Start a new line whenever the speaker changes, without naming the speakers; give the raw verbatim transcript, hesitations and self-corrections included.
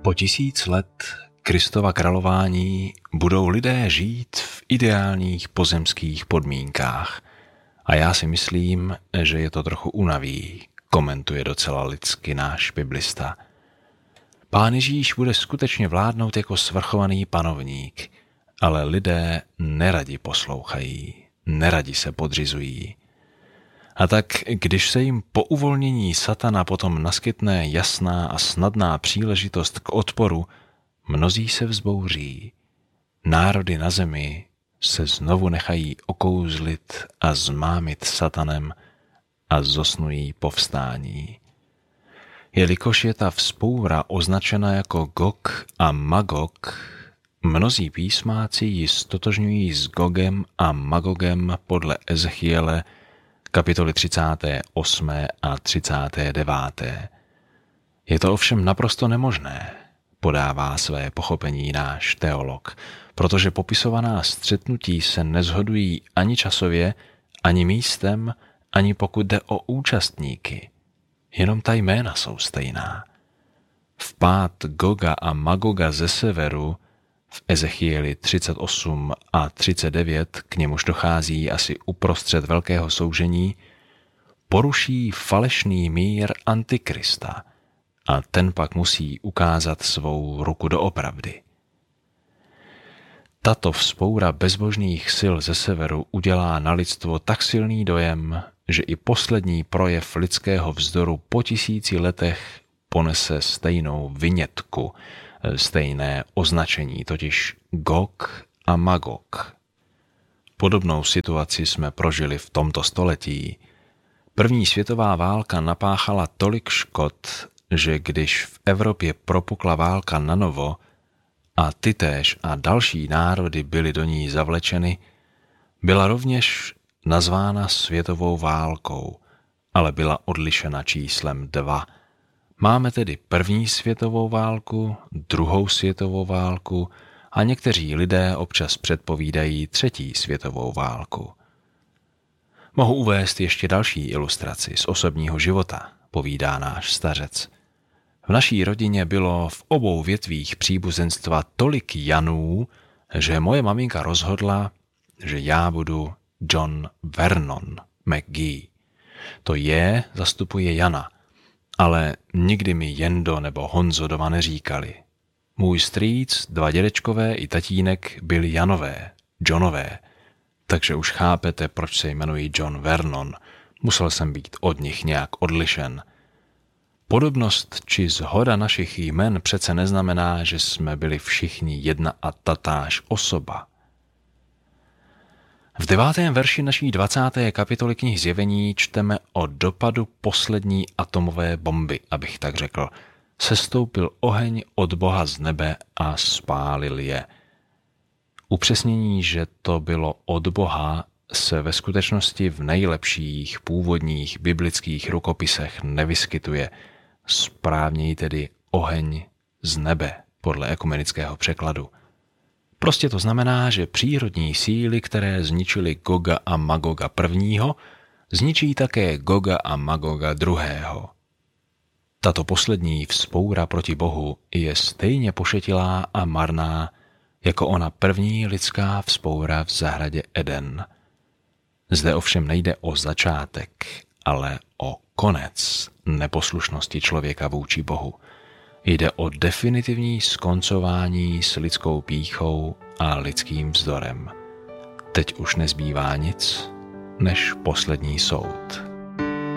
Po tisíc let Kristova králování budou lidé žít v ideálních pozemských podmínkách. A já si myslím, že je to trochu unaví, komentuje docela lidsky náš biblista. Pán Ježíš bude skutečně vládnout jako svrchovaný panovník, ale lidé neradi poslouchají, neradi se podřizují. A tak, když se jim po uvolnění satana potom naskytne jasná a snadná příležitost k odporu, mnozí se vzbouří. Národy na zemi se znovu nechají okouzlit a zmámit satanem a zosnují povstání. Jelikož je ta vzpoura označena jako Gog a Magog, mnozí písmáci ji stotožňují s Gogem a Magogem podle Ezechiele kapitoly třicáté osmé a třicáté deváté Je to ovšem naprosto nemožné, podává své pochopení náš teolog, protože popisovaná střetnutí se neshodují ani časově, ani místem, ani pokud jde o účastníky. Jenom ta jména jsou stejná. Vpád Goga a Magoga ze severu v Ezechieli třicet osm a třicet devět, k němuž dochází asi uprostřed velkého soužení, poruší falešný mír Antikrista a ten pak musí ukázat svou ruku doopravdy. Tato vzpoura bezbožných sil ze severu udělá na lidstvo tak silný dojem, že i poslední projev lidského vzdoru po tisíci letech ponese stejnou vinětku, stejné označení, totiž Gog a Magog. Podobnou situaci jsme prožili v tomto století. První světová válka napáchala tolik škod, že když v Evropě propukla válka nanovo a tytéž a další národy byly do ní zavlečeny, byla rovněž nazvána světovou válkou, ale byla odlišena číslem dva. Máme tedy první světovou válku, druhou světovou válku a někteří lidé občas předpovídají třetí světovou válku. Mohu uvést ještě další ilustraci z osobního života, povídá náš stařec. V naší rodině bylo v obou větvích příbuzenstva tolik Janů, že moje maminka rozhodla, že já budu John Vernon McGee. To je zastupuje Jana, ale nikdy mi Jendo nebo Honzo doma neříkali. Můj strýc, dva dědečkové i tatínek byli Janové, Johnové, takže už chápete, proč se jmenuji John Vernon. Musel jsem být od nich nějak odlišen. Podobnost či shoda našich jmen přece neznamená, že jsme byli všichni jedna a tatáž osoba. V devátém verši naší dvacáté kapitoly knihy Zjevení čteme o dopadu poslední atomové bomby, abych tak řekl. Sestoupil oheň od Boha z nebe a spálil je. Upřesnění, že to bylo od Boha, se ve skutečnosti v nejlepších původních biblických rukopisech nevyskytuje. Správněji tedy oheň z nebe, podle ekumenického překladu. Prostě to znamená, že přírodní síly, které zničily Goga a Magoga prvního, zničí také Goga a Magoga druhého. Tato poslední vzpoura proti Bohu je stejně pošetilá a marná, jako ona první lidská vzpoura v zahradě Eden. Zde ovšem nejde o začátek, ale o konec neposlušnosti člověka vůči Bohu. Jde o definitivní skoncování s lidskou pýchou a lidským vzdorem. Teď už nezbývá nic než poslední soud.